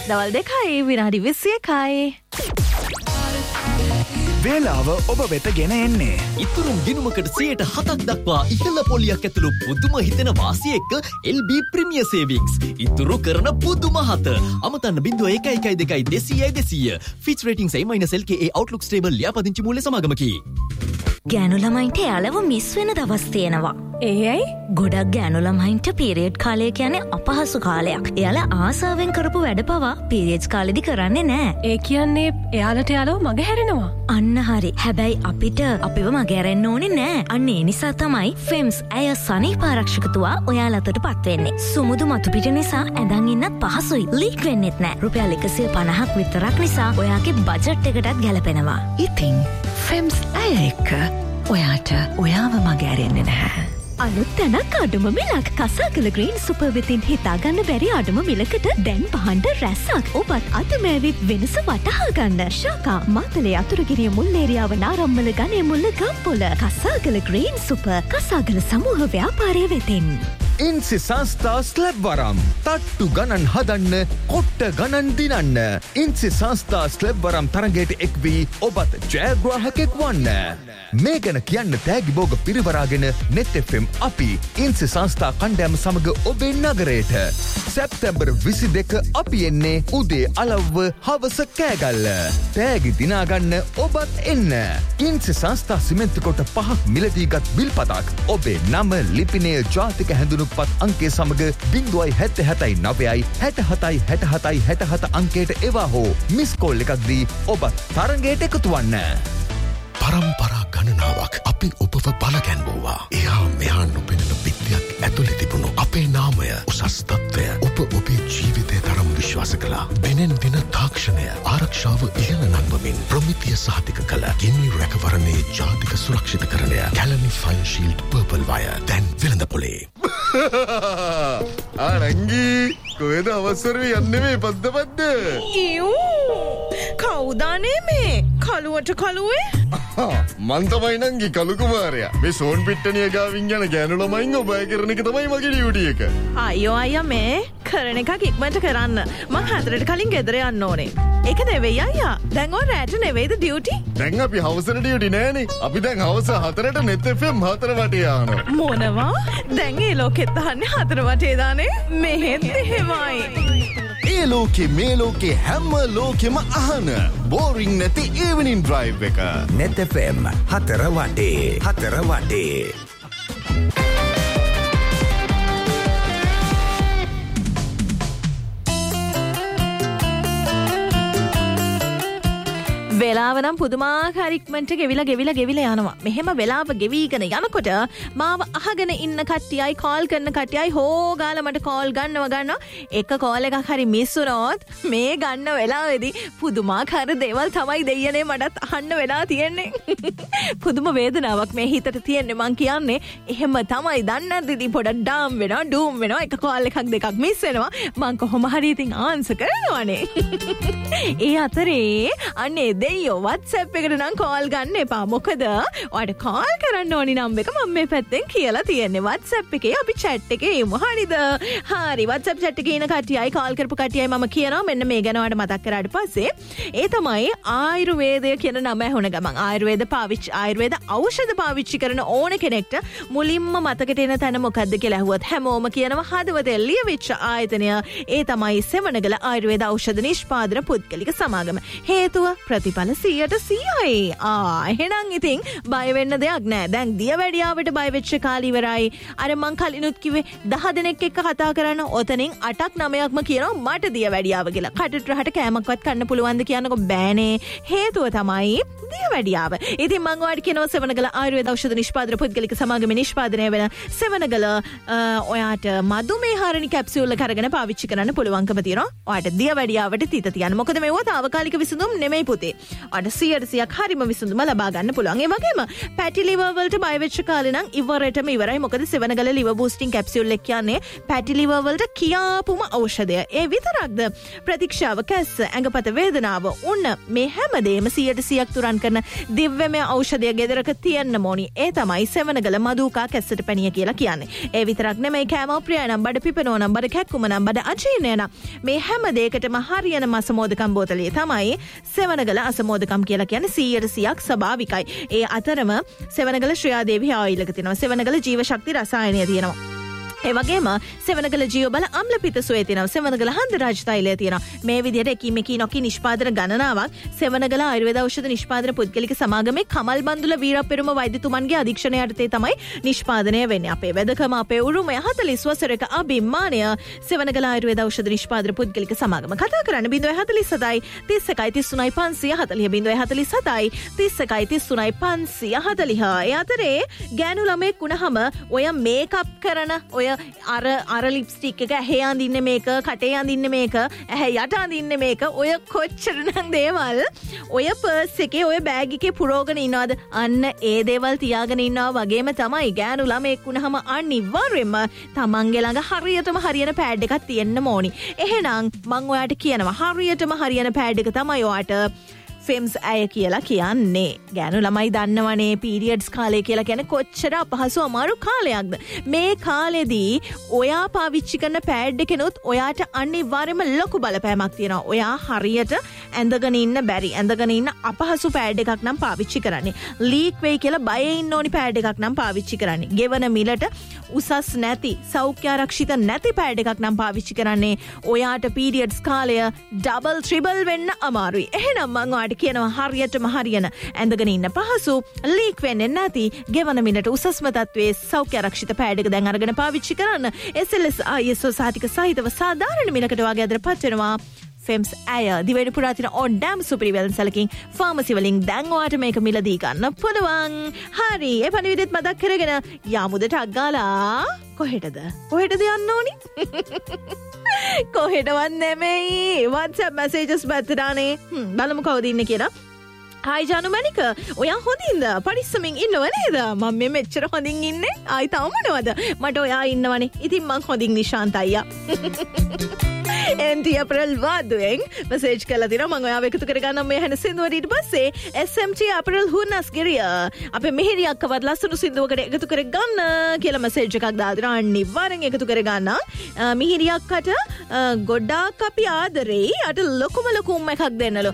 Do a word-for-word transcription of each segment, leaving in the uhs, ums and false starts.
දවල් දෙකයි විනාඩි විසි එකයි. වේලාව ඔබ වෙත ගෙන එන්නේ. ඉතුරුම් දිනුමකට සියයට හතක් දක්වා ඉහළ පොලියක් ඇතුළු පුදුම හිතෙන වාසිය එක්ක එල් බී ප්‍රීමියර් සේවිංග්ස්. ඉතුරු කරන පුදුම හත. අමතන්න බිංදුව එකයි එකයි දෙකයි දෙසීයයි දෙසීය. ෆිච් රේටින්ග් එල් මයිනස් එල් කේ ඒ අවුට්ලුක් ස්ටේබල් ලියාපදිංචි මූල්‍ය සමාගමකි. ගෑනු ළමයින්ට යාලව මිස් වෙන දවස් තියෙනවා. ඒ ඇයි? ගොඩක් ගෑනු ළමයින්ට පීරියඩ් කාලය කියන්නේ අපහසු කාලයක්. එයාලා ආසාවෙන් කරපු වැඩ පවා පීරියඩ්ස් කාලෙදි කරන්නේ නැහැ. ඒ කියන්නේ එයාලට යාලව මග හැරෙනවා. අන්න හරි. හැබැයි අපිට අපිව මග හැරෙන්න ඕනේ නැහැ. අන්න ඒ නිසා තමයි ෆෙම්ස් ඇය සනීප ආරක්ෂකතුවා ඔයාලටට පත් වෙන්නේ. සුමුදු මතු පිට නිසා ඇඳන් ඉන්නත් පහසුයි. ලීක් වෙන්නෙත් නැහැ. රුපියල් එකසිය පනහක් විතරක් නිසා ඔයාගේ බජට් එකටත් ගැලපෙනවා. ඉතින් ෆෙම්ස් ඇය එක්ක ඔයාට ඔයාව මග ඇරෙන්නේ නැහැ. අලුත් තැනක් අඩුම මිලක් කසාකල ග්‍රීන් සුපර් වෙතින් හිතාගන්න බැරි අඩුම මිලකට දැන් පහන්ඩ රැස්සක්. ඔබත් අතමෑවිත් වෙනස වටහා ගන්න. ශාකා මාතලේ අතුරුගිරිය මුල්ලේරියාව නාරම්මල ගනේ මුල්ල ගම්පොල කසාකල ග්‍රීන් සුපර් කසාකල සමූහ ව්‍යාපාරය වෙතින්. ඉන්සි සංස්ථා ස්ලැබ් වරම් තට්ටු ගණන් හදන්න කොට්ට ගණන් දිනන්න. ඉන්සි සංස්ථා ස්ලැබ් වරම් තරගයට එක්වී ඔබත් ජයග්‍රාහකෙක් වන්න. මේ ගැන කියන්න තෑගි බෝග පිරිවරාගෙන නෙත් එෆ් එම් අපි ඉන්සි සංස්ථා කණ්ඩෑම සමග ඔබේ නගරයට. සැප්තැම්බර් විසි දෙක අපි එන්නේ උදේ අලව්ව හවස කෑගල්ල. තෑගි දිනාගන්න ඔබත් එන්න. ඉන්සි සංස්ථා සිමෙන්ති කොට පහක් මිලදීගත් බිල්පතක් ඔබේ නම ලිපිනය ජාතික හැඳුණු පත් අංකේ සමග බිංදුවයි හැත්ත හැතයි නවයයි හැට හතයි හැට හතයි හැට හත අංකයට එවා හෝ මිස්කෝල් එකක් දී ඔබත් තරගයට එකතු වන්න. පරම්පරා ගණනාවක් අපි ඔබව බලගැන්වුවා. එහා මෙහා නොපෙනෙන පිටියක් ඇතුලේ තිබුණු අපේ නාමය උසස් තත්ත්වය ඔබ ඔබේ ජීවිතය තරම් විශ්වාස කළා. දිනෙන් දින තාක්ෂණය ආරක්ෂාව ඉහළ නංවමින් ප්‍රමිතිය සහතික කළ ගිනි රැකවරණයේ ජාතික සුරක්ෂිතකරණය Kelani fine shield purple wire දැන් වෙළඳපොලේ. ආරංගී කොහෙද අවසරේ යන්නේ මේ පද්ද පද්ද? කවුදානේ මේ කළුවට කළුවේ? මන් තමයි නංගි කළු කුමාරයා. මේ සෝන් පිට්ටනිය ගාවින් යන ගෑනු ළමයින් ඔබ අය කරන එක තමයි මගේ ඩියුටි එක. අයියෝ අයියා මේ කරන එකක් ඉක්මනට කරන්න. මං හතරට කලින් ගෙදර යන්න ඕනේ. ඒක නෙවෙයි අයියා. දැන් ඔය රැට නෙවෙයිද ඩියුටි? දැන් අපි හවසට ඩියුටි නෑනේ. අපි දැන් හවස හතරට නෙත් එෆ් එම් හතර වටේ යනවා. මොනවා? දැන් ඒ ලෝකෙත් අහන්නේ හතර වටේ දානේ. මෙහෙත් එහෙමයි. ඒ ලෝකේ මේ ලෝකේ හැම ලෝකෙම අහන බෝරිං නැති ඉවනින් ඩ්‍රයිව් එක. නෙත් එෆ් එම් හතර වටේ හතර වටේ. වෙලාව නම් පුදුමාකාර ඉක්මනට ගෙවිලා ගෙවිලා ගෙවිලා යනවා. මෙහෙම වෙලාව ගෙවිගෙන යනකොට මාව අහගෙන ඉන්න කට්ටියයි කෝල් කරන කට්ටියයි හොගාලා මට කෝල් ගන්නව ගන්නවා. එක කෝල් එකක් හරි මිස් වුණොත් මේ ගන්න වෙලාවේදී පුදුමාකාර දේවල් තමයි දෙයියනේ මටත් අහන්න වෙලා තියෙන්නේ. පුදුම වේදනාවක් මේ හිතට තියෙන්නේ මං කියන්නේ. එහෙම තමයි දන්නත් ඉතින් පොඩක් ඩාම් වෙනවා ඩූම් වෙනවා. එක කෝල් එකක් දෙකක් මිස් වෙනවා. මං කොහොම හරි ඉතින් ආන්සර් කරනවානේ. ඒ අතරේ අනේ දෙයියෝ WhatsApp එකට නම් කෝල් ගන්න එපා. මොකද ඔයාලට කෝල් කරන්න ඕනි නම් එක මම මේ පැත්තෙන් කියලා තියෙන්නේ. WhatsApp එකේ අපි chat එකේ යමු. හරිද? හරි. WhatsApp chat එකේ ඉන කට්ටියයි කෝල් කරපු කට්ටියයි මම කියනවා මෙන්න මේ ගැන ඔයාලට මතක් කරාට පස්සේ ඒ තමයි ආයුර්වේදය කියන නම ඇහුණ ගමන් ආයුර්වේද පාවිච්චි ආයුර්වේද ඖෂධ පාවිච්චි කරන ඕන කෙනෙක්ට මුලින්ම මතකට එන තැන මොකද්ද කියලා ඇහුවොත් හැමෝම කියනවා හදවතේ ලියවිච්ච ආයතනය. ඒ තමයි සෙවණගල ආයුර්වේද ඖෂධ නිෂ්පාදන පුද්ගලික සමාගම. හේතුව ප්‍රතිඵල සියයට සියයයි. ආ එහෙනම් ඉතින් බය වෙන්න දෙයක් නෑ. දැන් දියවැඩියාවට බය වෙච්ච කාලේ ඉවරයි. අර මං කලිනුත් කිව්වේ දහ දෙනෙක් එක්ක කතා කරන ඔතනින් අටක් නවයක්ම කියනවා මට දියවැඩියාව කියලා. කටට රහට කෑමක්වත් කන්න පුළුවන්ද කියනකො බෑනේ. හේතුව තමයි දියවැඩියාව. ඉතින් මං ඔයාලට කියනවා සෙවණගල ආයුර්වේද ඖෂධ නිෂ්පාදන පුද්ගලික සමාගමේ නිෂ්පාදනය වෙන සෙවණගල ඔයාට මදුමේ හාරණි කැප්සියුල් එක අරගෙන පාවිච්චි කරන්න පුළුවන්කම තියෙනවා. ඔයාට දියවැඩියාවට තිත තියන්න. මොකද මේවා తాවකාලික විසඳුම් නෙමෙයි පුතේ. අට සියයට සියයක් හරිම විසඳුම ලබා ගන්න පුළුවන්. ඒ වගේම පැටි liver වලට බය වෙච්ච කාලේ නම් ඉවරටම ඉවරයි. මොකද සෙවනගල liver boosting capsule එක කියන්නේ පැටි liver වලට කියාපුම ඖෂධය. ඒ විතරක්ද ප්‍රතික්ෂාව කැස්ස ඇඟපත වේදනාව උන්න මේ හැමදේම සියයට සියයක් තුරන් කරන දිව්‍යමය ඖෂධය ගෙදරක තියෙන්න ඕනි. ඒ තමයි සෙවනගල මදුකා කැස්සට පැණිය කියලා කියන්නේ. ඒ විතරක් නෙමෙයි කැමෝප්‍රිය නම් බඩ පිපෙනවා නම් බඩ කැක්කුම නම් බඩ අජීර්ණය නම් මේ හැම දෙයකටම හරියන අසමෝදකම් බෝතලයේ තමයි සෙවනගල අසමෝදකම් කියලා කියන්නේ සියයට සියයක් ස්වභාවිකයි. ඒ අතරම සෙවනගල ශ්‍රේයාදේවි ආයිල් එක තියෙනවා. සෙවනගල ජීව ශක්ති රසායනය තියෙනවා. ඒ වගේම සෙවනගල ජීව බල අම්ල පිතසුවේ තියෙනවා. සෙවනගල හන්ද රාජ තෛලය තියෙනවා. මේ විදිහට එකී මෙකී නොකී නිෂ්පාදන ගණනාවක් සෙවනගල ආයුර්වේද ඖෂධ නිෂ්පාදන පුද්ගලික සමාගමේ කමල් බන්දුල වීරපෙරුම වෛද්‍යතුමන්ගේ අධීක්ෂණය යටතේ තමයි නිෂ්පාදනය වෙන්නේ. අපේ වැදකම අපේ උරුමය හතළිස් වසරක අභිමානය සෙවනගල ආයුර්වේද ඖෂධ නිෂ්පාදන පුද්ගලික සමාගම. කතා කරන්න බිංදුව හතළිස් හතයි තිස් එකයි තිස් තුනයි පන්සිය හතළිහ බිංදුව හතළිස් හතයි තිස් එකයි තිස් තුනයි පන්සිය හතළිහ. ඒ අතරේ ගෑනු ළමෙක් වුණාම ඔය මේකප් කරන ඔය අර අර ලිප්ස්ටික් එක ඇහේ අඳින්න මේක කටේ අඳින්න මේක ඇහැ යට අඳින්න මේක ඔය කොච්චරනම් දේවල් ඔය පර්ස් එකේ ඔය බෑග් එකේ පුරෝගෙන ඉන්නවද? අන්න ඒ දේවල් තියාගෙන ඉන්නවා වගේම තමයි ගෑනු ළමෙක් වුණාම අනිවාර්යයෙන්ම තමන්ගේ ළඟ හරියටම හරියන පෑඩ් එකක් තියෙන්න ඕනි. එහෙනම් මම ඔයාට කියනවා හරියටම හරියන පෑඩ් එක තමයි ඔයාට ෆෙම්ස් ඇය කියලා කියන්නේ. ගෑනු ළමයි දන්නවනේ පීරියඩ්ස් කාලය කියලා කියන්නේ කොච්චර අපහසු අමාරු කාලයක්ද. මේ කාලෙදී ඔයා පාවිච්චි කරන පෑඩ් එකෙනුත් ඔයාට අනිවාර්යයෙන්ම ලොකු බලපෑමක් තියෙනවා. ඔයා හරියට ඇඳගෙන ඉන්න බැරි ඇඳගෙන ඉන්න අපහසු පෑඩ් එකක් නම් පාවිච්චි කරන්නේ. ලීක් වෙයි කියලා බයේ ඉන්න ඕනි පෑඩ් එකක් නම් පාවිච්චි කරන්නේ. ගෙවන මිලට උසස් නැති සෞඛ්‍ය ආරක්ෂිත නැති පෑඩ් එකක් නම් පාවිච්චි කරන්නේ. ඔයාට පීරියඩ්ස් කාලය ඩබල් ට්‍රිබල් වෙන්න අමාරුයි. එහෙනම් මම ඔයාට කියනවා හරියටම හරියන ඇඳගෙන ඉන්න පහසු ලීක් වෙන්නේ නැති ගෙවන මිලට උසස්ම තත්වයේ සෞඛ්‍ය ආරක්ෂිත පෑඩ් එක දැන් අරගෙන පාවිච්චි කරන්න. එස් එල් එස් ආයි එස් ඕ සහතික සහිතව සාධාරණ මිලකට වගේ අදටපත් වෙනවා. ෆෙම්ස් ඇය දිවයින පුරා තියෙන ඕඩෑම් සුපිරි වෙළඳසැලකින් ෆාමසි වලින් දැන් ඔයාට මේක මිලදී ගන්න පුළුවන්. හරි ඒ පණිවිඩෙත් මතක් කරගෙන යාමුදට අග්ගාලා කොහෙටද කොහෙටද යන්න ඕනි? කොහෙටවත් නෙමෙයි WhatsApp messages බැත්තදානේ. බලමු කවුද ඉන්නේ කියලා. හයි ජානු මැනික ඔයා හොඳින්ද? පරිස්සමින් ඉන්නව නේද? මම මේ මෙච්චර හොඳින් ඉන්නේ. ආයි තව මොනවද? මට ඔයා ඉන්නවනේ. ඉතින් මං හොඳින් නිශාන්ත අයියා. එන්ටි අප්‍රල් වාදුවෙන් මැසේජ් කරලා තිනවා මම ඔයාව එකතු කරගන්නම් මේ හැන සින්දුවට. ඊට පස්සේ එස් එම් ටී අප්‍රල් හුන්නස් ගිරිය අපේ මෙහෙරි අක්කවත් ලස්සන සින්දුවකට එකතු කරගන්න කියලා මැසේජ් එකක් දාලා තිනවා. අනිවාර්යෙන් එකතු කරගන්න. මිහිරි අක්කට ගොඩාක් අපි ආදරෙයි. අට ලොකුම ලොකු උම් එකක් දෙන්නලු.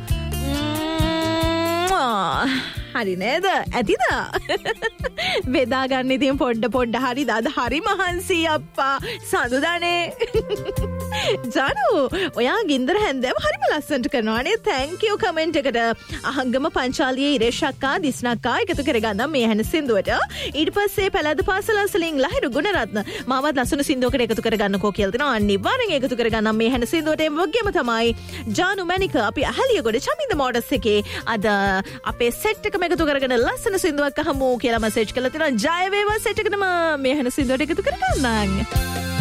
හරි නේද? ඇතිද? බෙදාගන්න ඉතින් පොඩ්ඩ පොඩ්ඩ හරිද? අද හරි මහන්සි අප්පා සඳුදානේ. ජානු ඔයා ගින්දර හැන්දෑව හරිම ලස්සනට කරනවානේ. තැන්ක් යූ කමෙන්ට් එකට. අහංගම පංචාලියේ ඉරේෂක්කා දිස්නක්කා එකතු කරගන්නම් මේ හැන සින්දුවට. ඊට පස්සේ පැලැද පාසලස්වලින් ලහිරු ගුණරත්න මාවත් ලස්සන සින්දුවකට එකතු කරගන්නකෝ කියලා දෙනවා. අනිවාර්යෙන් එකතු කරගන්නම් මේ හැන සින්දුවට. ඒ වගේම තමයි ජානු මැනික අපි අහලියගොඩ චමින්ද මෝඩස් එකේ අද අපේ සෙට් එකම එකතු කරගෙන ලස්සන සින්දුවක් අහමු කියලා මැසේජ් කරලා තිනවා. ජය වේවා සෙට් එකටම මේ හැන සින්දුවට එකතු කරගන්නම්.